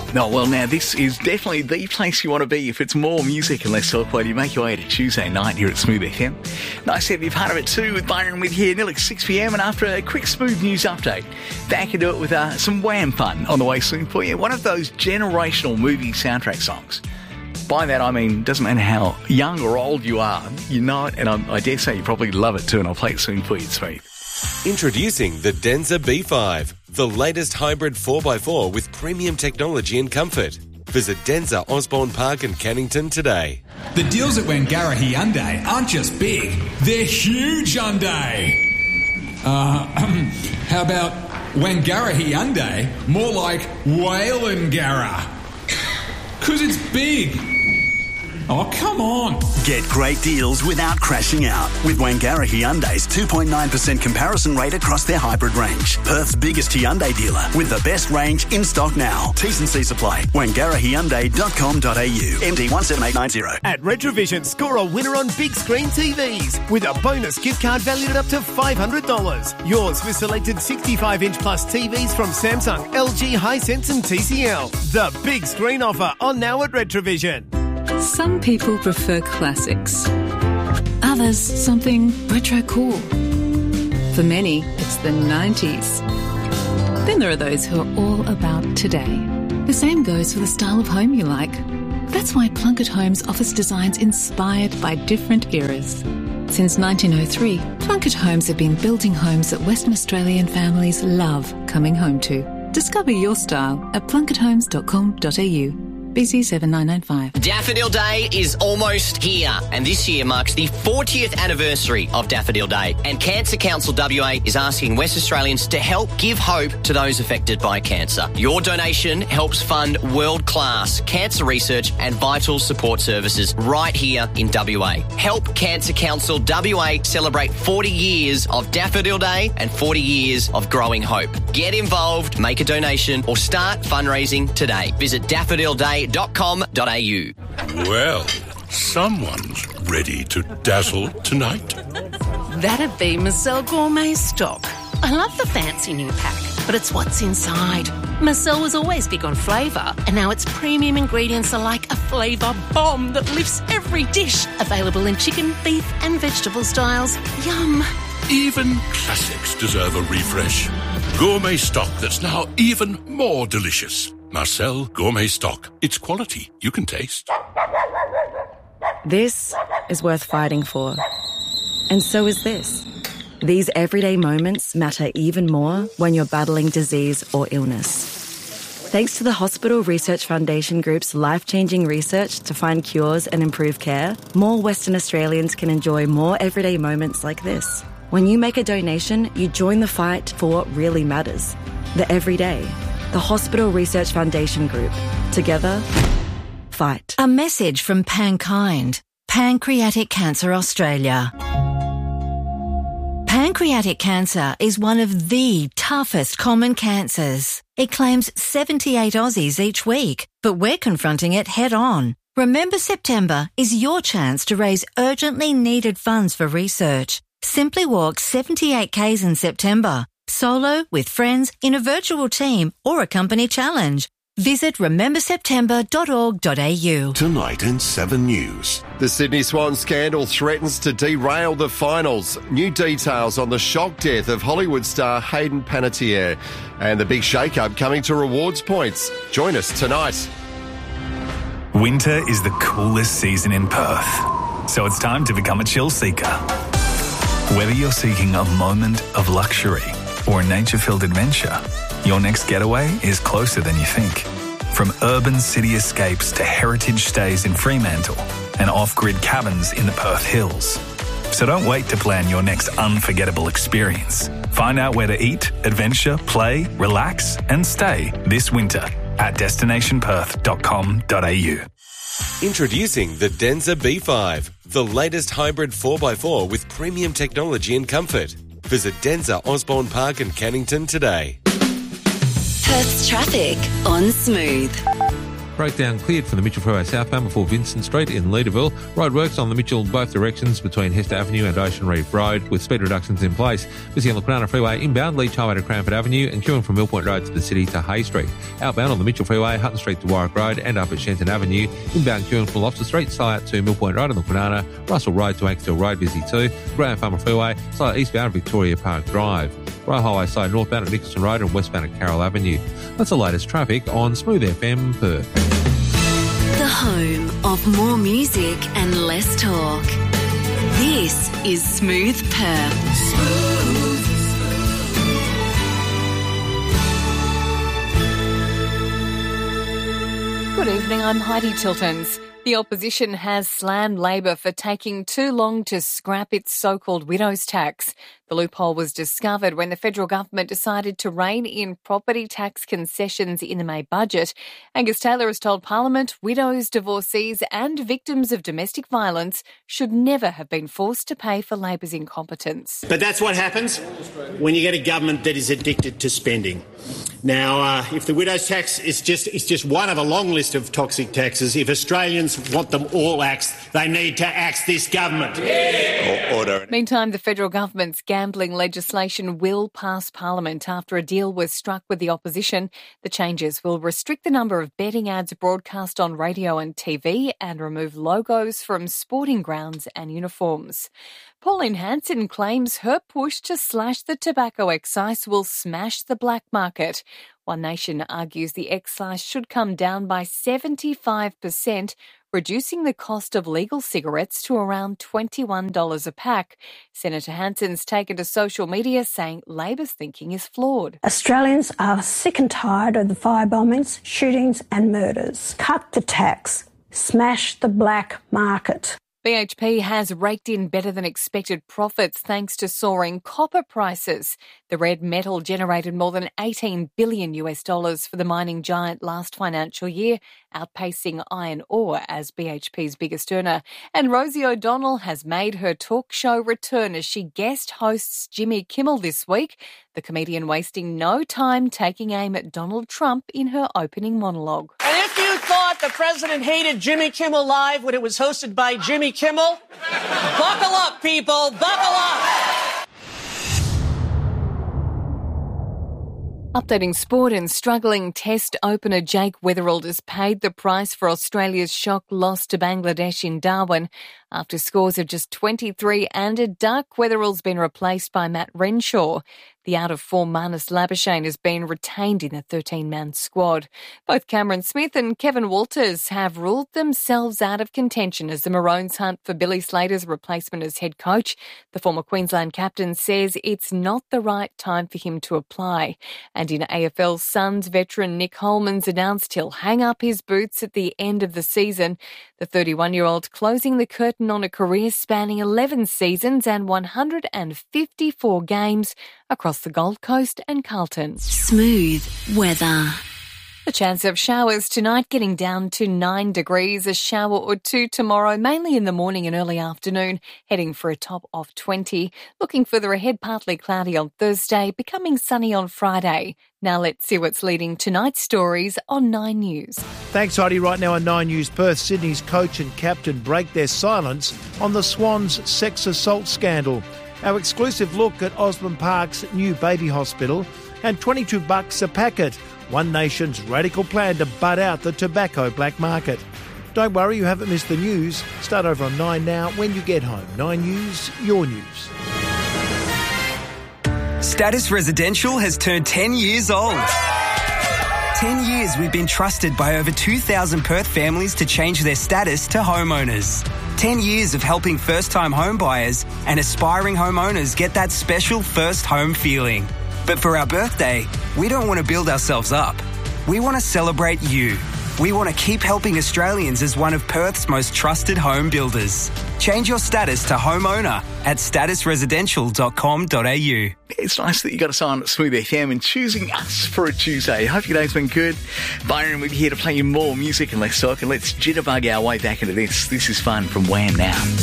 Oh, well, now, this is definitely the place you want to be if it's more music and less talk while you make your way to Tuesday night here at Smooth FM. Nice to have you part of it too with Byron with you nearly 6pm, and after a quick Smooth news update, back into it with some Wham fun on the way soon for you. One of those generational movie soundtrack songs. By that, I mean, doesn't matter how young or old you are, you know it, and I dare say you probably love it too, and I'll play it soon for you, Smooth. Introducing the Denza B5, the latest hybrid 4x4 with premium technology and comfort. Visit Denza Osborne Park in Cannington today. The deals at Wangara Hyundai aren't just big, they're huge Hyundai. How about Wangara Hyundai, more like Whalengara? 'Cause it's big. Oh, come on. Get great deals without crashing out with Wangara Hyundai's 2.9% comparison rate across their hybrid range. Perth's biggest Hyundai dealer with the best range in stock now. T's and C's apply. WangaraHyundai.com.au. MD 17890. At Retrovision, score a winner on big screen TVs with a bonus gift card valued at up to $500. Yours with selected 65-inch plus TVs from Samsung, LG, Hisense and TCL. The big screen offer on now at Retrovision. Some people prefer classics. Others, something retro cool. For many, it's the 90s. Then there are those who are all about today. The same goes for the style of home you like. That's why Plunkett Homes offers designs inspired by different eras. Since 1903, Plunkett Homes have been building homes that Western Australian families love coming home to. Discover your style at plunketthomes.com.au. BC 7995. Daffodil Day is almost here, and this year marks the 40th anniversary of Daffodil Day. And Cancer Council WA is asking West Australians to help give hope to those affected by cancer. Your donation helps fund world-class cancer research and vital support services right here in WA. Help Cancer Council WA celebrate 40 years of Daffodil Day and 40 years of growing hope. Get involved, make a donation, or start fundraising today. Visit daffodilday.com.au. Well, someone's ready to dazzle tonight. That'd be Marcel Gourmet Stock. I love the fancy new pack, but it's what's inside. Marcel was always big on flavour, and now its premium ingredients are like a flavour bomb that lifts every dish. Available in chicken, beef and vegetable styles. Yum. Even classics deserve a refresh. Gourmet Stock that's now even more delicious. Marcel Gourmet Stock. It's quality you can taste. This is worth fighting for. And so is this. These everyday moments matter even more when you're battling disease or illness. Thanks to the Hospital Research Foundation Group's life-changing research to find cures and improve care, more Western Australians can enjoy more everyday moments like this. When you make a donation, you join the fight for what really matters. The everyday. The Hospital Research Foundation Group. Together, fight. A message from Pankind, Pancreatic Cancer Australia. Pancreatic cancer is one of the toughest common cancers. It claims 78 Aussies each week, but we're confronting it head on. Remember September is your chance to raise urgently needed funds for research. Simply walk 78 Ks in September. Solo, with friends, in a virtual team, or a company challenge. Visit rememberseptember.org.au. Tonight in 7 News. The Sydney Swan scandal threatens to derail the finals. New details on the shock death of Hollywood star Hayden Panettiere. And the big shake-up coming to rewards points. Join us tonight. Winter is the coolest season in Perth. So it's time to become a chill seeker. Whether you're seeking a moment of luxury or a nature-filled adventure, your next getaway is closer than you think. From urban city escapes to heritage stays in Fremantle and off-grid cabins in the Perth Hills. So don't wait to plan your next unforgettable experience. Find out where to eat, adventure, play, relax and stay this winter at destinationperth.com.au. Introducing the Denza B5, the latest hybrid 4x4 with premium technology and comfort. Visit Denza Osborne Park in Cannington today. Perth's traffic on Smooth. Breakdown cleared from the Mitchell Freeway southbound before Vincent Street in Leederville. Roadworks on the Mitchell both directions between Hester Avenue and Ocean Reef Road with speed reductions in place. Busy on the Kwinana Freeway inbound, Leach Highway to Cranford Avenue and queuing from Mill Point Road to the city to Hay Street. Outbound on the Mitchell Freeway, Hutton Street to Warwick Road and up at Shenton Avenue. Inbound queuing from Lobster Street, slow out to Mill Point Road on the Kwinana. Russell Road to Ankersville Road, busy too. Graham Farmer Freeway, slow eastbound Victoria Park Drive. Royal Highway side northbound at Nicholson Road and westbound at Carroll Avenue. That's the latest traffic on Smooth FM Perth. The home of more music and less talk. This is Smooth Perth. Smooth. Good evening, I'm Heidi Tiltons. The opposition has slammed Labor for taking too long to scrap its so-called widow's tax. The loophole was discovered when the federal government decided to rein in property tax concessions in the May budget. Angus Taylor has told Parliament widows, divorcees and victims of domestic violence should never have been forced to pay for Labor's incompetence. But that's what happens when you get a government that is addicted to spending. Now, if the widow's tax is just one of a long list of toxic taxes, if Australians want them all axed, they need to axe this government. Order. Meantime, the federal government's gambling legislation will pass Parliament after a deal was struck with the opposition. The changes will restrict the number of betting ads broadcast on radio and TV and remove logos from sporting grounds and uniforms. Pauline Hanson claims her push to slash the tobacco excise will smash the black market. One Nation argues the excise should come down by 75%, reducing the cost of legal cigarettes to around $21 a pack. Senator Hanson's taken to social media saying Labor's thinking is flawed. Australians are sick and tired of the fire bombings, shootings and murders. Cut the tax. Smash the black market. BHP has raked in better than expected profits thanks to soaring copper prices. The red metal generated more than $18 billion for the mining giant last financial year, outpacing iron ore as BHP's biggest earner. And Rosie O'Donnell has made her talk show return as she guest hosts Jimmy Kimmel this week, the comedian wasting no time taking aim at Donald Trump in her opening monologue. And if you thought the president hated Jimmy Kimmel Live when it was hosted by Jimmy Kimmel, buckle up, people, buckle up. Updating sport, and struggling Test opener Jake Weatherald has paid the price for Australia's shock loss to Bangladesh in Darwin. After scores of just 23 and a duck, Weatherald's been replaced by Matt Renshaw. The out-of-form Marnus Labuschagne has been retained in the 13-man squad. Both Cameron Smith and Kevin Walters have ruled themselves out of contention as the Maroons hunt for Billy Slater's replacement as head coach. The former Queensland captain says it's not the right time for him to apply. And in AFL, Suns veteran Nick Holman's announced he'll hang up his boots at the end of the season. The 31-year-old closing the curtain on a career spanning 11 seasons and 154 games across the Gold Coast and Carlton. Smooth weather. A chance of showers tonight, getting down to 9 degrees, a shower or two tomorrow, mainly in the morning and early afternoon, heading for a top of 20. Looking further ahead, partly cloudy on Thursday, becoming sunny on Friday. Now let's see what's leading tonight's stories on 9 News. Thanks, Heidi. Right now on 9 News, Perth, Sydney's coach and captain break their silence on the Swans sex assault scandal. Our exclusive look at Osborne Park's new baby hospital, and $22 a packet. One Nation's radical plan to butt out the tobacco black market. Don't worry, you haven't missed the news. Start over on 9 now when you get home. 9 News, your news. Status Residential has turned 10 years old. 10 years we've been trusted by over 2,000 Perth families to change their status to homeowners. 10 years of helping first-time home buyers and aspiring homeowners get that special first home feeling. But for our birthday, we don't want to build ourselves up. We want to celebrate you. We want to keep helping Australians as one of Perth's most trusted home builders. Change your status to homeowner at statusresidential.com.au. It's nice that you got us on Smooth FM and choosing us for a Tuesday. Hope your day's been good. Byron, we're here to play you more music and less talk, and let's jitterbug our way back into this. This is fun from Wham now.